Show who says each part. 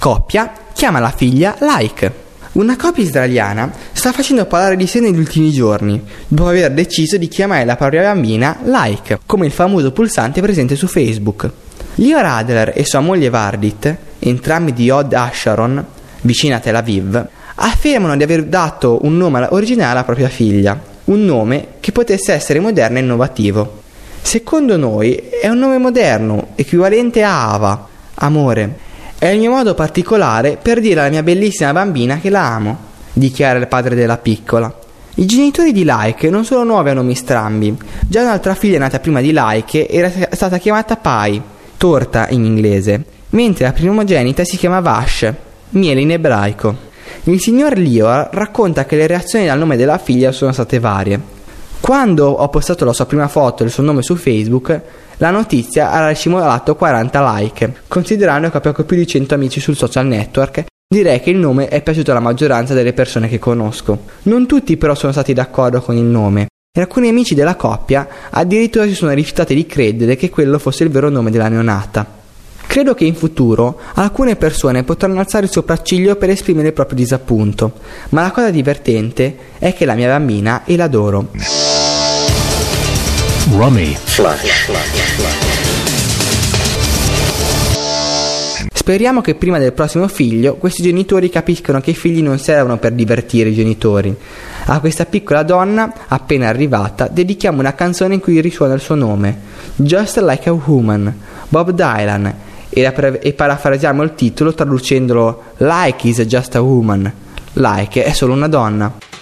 Speaker 1: coppia chiama la figlia Like. Una coppia israeliana sta facendo parlare di sé negli ultimi giorni, dopo aver deciso di chiamare la propria bambina Like, come il famoso pulsante presente su Facebook. Lior Adler e sua moglie Vardit, entrambi di Hod Asharon, vicina a Tel Aviv, affermano di aver dato un nome originale alla propria figlia, un nome che potesse essere moderno e innovativo. Secondo noi è un nome moderno, equivalente a Ava, amore. È il mio modo particolare per dire alla mia bellissima bambina che la amo, dichiara il padre della piccola. I genitori di Like non sono nuovi a nomi strambi. Già un'altra figlia nata prima di Like era stata chiamata Pie, torta in inglese, mentre la primogenita si chiama Vash, miele in ebraico. Il signor Lior racconta che le reazioni al nome della figlia sono state varie. Quando ho postato la sua prima foto e il suo nome su Facebook, la notizia ha racimolato 40 like. Considerando che ho poco più di 100 amici sul social network, direi che il nome è piaciuto alla maggioranza delle persone che conosco. Non tutti però sono stati d'accordo con il nome, e alcuni amici della coppia addirittura si sono rifiutati di credere che quello fosse il vero nome della neonata. Credo che in futuro alcune persone potranno alzare il sopracciglio per esprimere il proprio disappunto, ma la cosa divertente è che la mia bambina e l'adoro.
Speaker 2: Rummy
Speaker 3: Flash.
Speaker 1: Speriamo che prima del prossimo figlio questi genitori capiscano che i figli non servono per divertire i genitori. A questa piccola donna, appena arrivata, dedichiamo una canzone in cui risuona il suo nome, Just Like a Woman, Bob Dylan, e parafrasiamo il titolo traducendolo Like is just a woman, Like è solo una donna.